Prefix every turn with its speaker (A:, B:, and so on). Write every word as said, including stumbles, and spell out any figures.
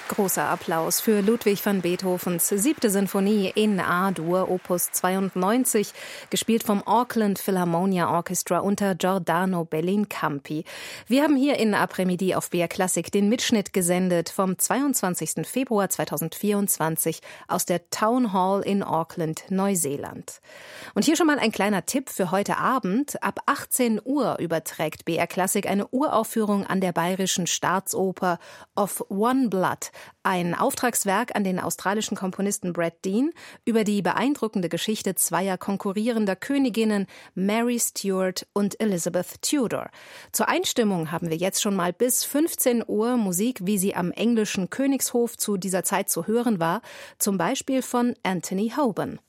A: Großer Applaus für Ludwig van Beethovens siebte Sinfonie in A-Dur, Opus zweiundneunzig, gespielt vom Auckland Philharmonia Orchestra unter Giordano Bellincampi. Wir haben hier in Après-Midi auf B R Klassik den Mitschnitt gesendet vom zweiundzwanzigsten Februar zweitausendvierundzwanzig aus der Town Hall in Auckland, Neuseeland. Und hier schon mal ein kleiner Tipp für heute Abend. Ab achtzehn Uhr überträgt B R Klassik eine Uraufführung an der Bayerischen Staatsoper Of One Blood, ein Auftragswerk an den australischen Komponisten Brad Dean über die beeindruckende Geschichte zweier konkurrierender Königinnen, Mary Stuart und Elizabeth Tudor. Zur Einstimmung haben wir jetzt schon mal bis fünfzehn Uhr Musik, wie sie am englischen Königshof zu dieser Zeit zu hören war, zum Beispiel von Anthony Hoban.